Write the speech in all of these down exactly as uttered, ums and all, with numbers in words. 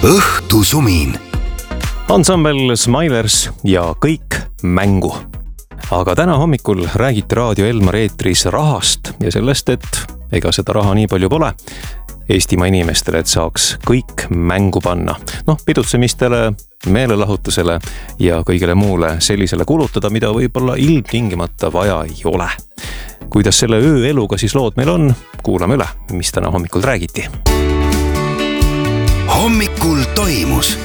õhtusumin. Ansambel Smilers ja kõik mängu. Aga täna hommikul räägiti Raadio Elmar eetris rahast ja sellest, et ega seda raha nii palju pole Eestimaa inimestele, et saaks kõik mängu panna. Noh, pidutsemistele, meelelahutusele ja kõigele muule sellisele kulutada, mida võib-olla ilmtingimata vaja ei ole. Kuidas selle ööeluga siis lood meil on? Kuulame üle, mis täna hommikul räägiti. Hommikul toimus.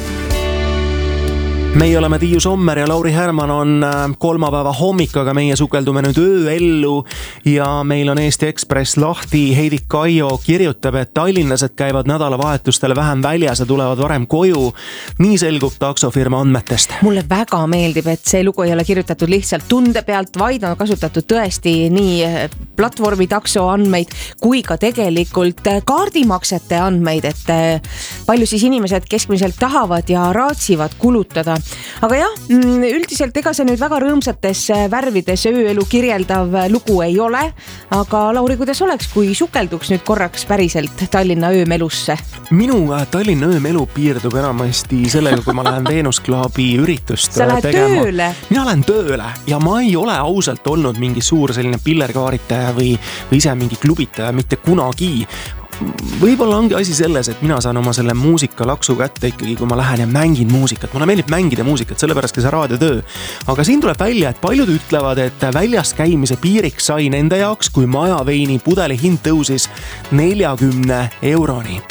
Meie oleme Tiiu Sommer ja Lauri Härman on kolmapäeva hommik, aga meie sukeldume nüüd ööellu ja meil on Eesti Ekspress lahti. Heidi Kaio kirjutab, et tallinlased käivad nädalavahetustele vähem väljas ja tulevad varem koju. Nii selgub taksofirma andmetest. Mulle väga meeldib, et see lugu ei ole kirjutatud lihtsalt tunde pealt, vaid on kasutatud tõesti nii platvormi takso andmeid kui ka tegelikult kaardimaksete andmeid, et palju siis inimesed keskmiselt tahavad ja raatsivad kulutada. Aga jah, üldiselt ega see nüüd väga rõõmsates värvides ööelu kirjeldav lugu ei ole. Aga Lauri, kuidas oleks, kui sukelduks nüüd korraks päriselt Tallinna öömelusse? Minu Tallinna öömelu piirdub enamasti sellega, kui ma lähen Venus Clubi üritust Sa lähed tegema. tööle? Mina lähen tööle ja ma ei ole ausalt olnud mingi suur selline pillerkaaritaja või, või ise mingi klubitaja mitte kunagi. Võib-olla ongi asi selles, et mina saan oma selle muusika laksu kätte ikkagi, kui ma lähen ja mängin muusikat. Mulle meeldib mängida muusikat, sellepärast ka see raadiotöö. Aga siin tuleb välja, et paljud ütlevad, et väljas käimise piiriks sai nende jaoks, kui majaveini pudeli hind tõusis neljakümne euroni.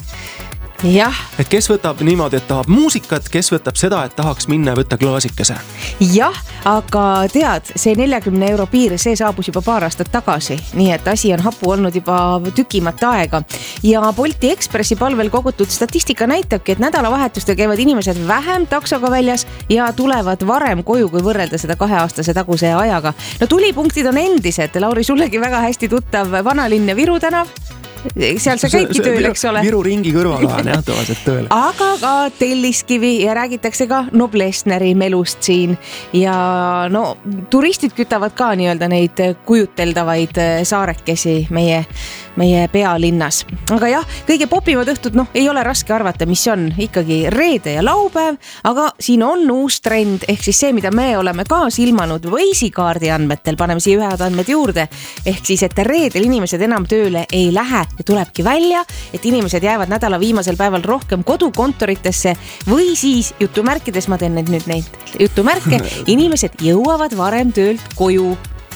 Jah. Et kes võtab niimoodi, et tahab muusikat, kes võtab seda, et tahaks minna ja võtta klaasikese. Jah, aga tead, see neljakümne euro piir, see saabus juba paar aastat tagasi, nii et asi on hapu olnud juba tükimat aega. Ja Bolti Ekspressi palvel kogutud statistika näitabki, et nädalavahetustel käivad inimesed vähem taksoga väljas ja tulevad varem koju, kui võrrelda seda kaheaastase taguse ajaga. No tulipunktid on endised, Lauri, sullegi väga hästi tuttav Vanalinn ja Viru tänav. Seal sa käidki tööl, eks ole? Viru ringi kõrval on jah, tõvaselt tööl. Aga ka Telliskivi ja räägitakse ka Noblessneri melust siin. Ja no, turistid kütavad ka nii-öelda neid kujuteldavaid saarekesi meie, meie pealinnas. Aga jah, kõige popimad õhtud, noh, ei ole raske arvata, mis on ikkagi reede ja laupäev, aga siin on uus trend, ehk siis see, mida me oleme ka silmanud Waze'i kaardi andmetel, paneme siia ühed andmed juurde, ehk siis, et reedel inimesed enam tööle ei lähe ja tulebki välja, et inimesed jäävad nädala viimasel päeval rohkem kodukontoritesse või siis jutumärkides, ma teen nüüd neid jutumärke, inimesed jõuavad varem töölt koju.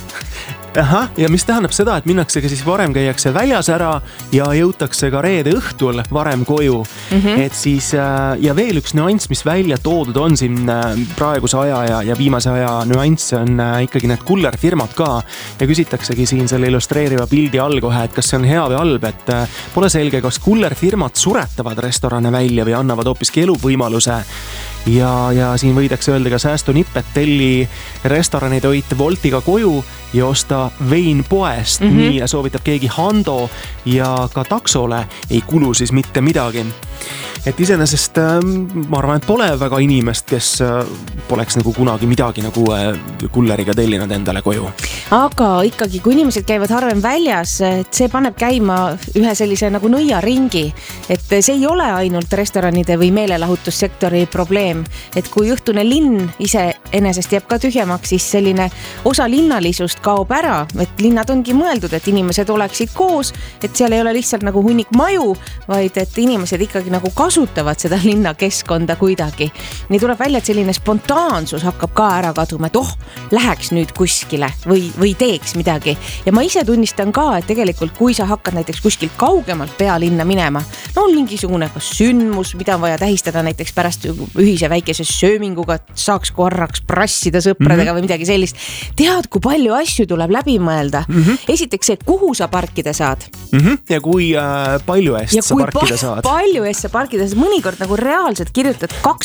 Aha, ja mis tähendab seda, et minnakse ka siis varem käiakse väljas ära ja jõutakse ka reede õhtul varem koju. Mm-hmm. Et siis, ja veel üks nüanss, mis välja toodud on siin praeguse aja ja, ja viimase aja nüanss on ikkagi need kullerfirmad ka. Ja küsitaksegi siin selle illustreeriva pildi all kohe, et kas see on hea või halb, et pole selge, kas kullerfirmad suretavad restorane välja või annavad hoopiski eluvõimaluse. Ja, ja siin võidakse öelda ka säästu nippet telli restoranitoit Voltiga koju ja osta vein poest. Mm-hmm. Nii soovitab keegi Hando ja ka taksole ei kulu siis mitte midagi. Et iseenesest ma arvan, et pole väga inimest, kes poleks nagu kunagi midagi nagu kulleriga tellinud endale koju. Aga ikkagi, kui inimesed käivad harvem väljas, et see paneb käima ühe sellise nagu nõiaringi, et see ei ole ainult restoranide või meelelahutussektori probleem, et kui õhtune linn ise enesest jääb ka tühjemaks, siis selline osa linnalisust kaob ära, et linnad ongi mõeldud, et inimesed oleksid koos, et seal ei ole lihtsalt nagu hunnik maju, vaid et inimesed ikkagi nagu kasutavad seda linnakeskkonda kuidagi. Nii tuleb välja, et selline spontaansus hakkab ka ära kaduma, et oh, läheks nüüd kuskile või, või teeks midagi. Ja ma ise tunnistan ka, et tegelikult kui sa hakkad näiteks kuskilt kaugemalt pealinna minema, no on mingisugune ka sündmus, mida on vaja tähistada näiteks pärast ühise väikese sööminguga, saaks korraks prassida sõpradega mm-hmm. või midagi sellist. Tead, kui palju asju tuleb läbi mõelda. Mm-hmm. Esiteks see, kuhu sa parkida saad. Mm-hmm. Ja kui äh, palju eest ja sa parkida pa- saad. Palju eest sa parkida saad. Mõnikord nagu reaalselt kirjutad kaks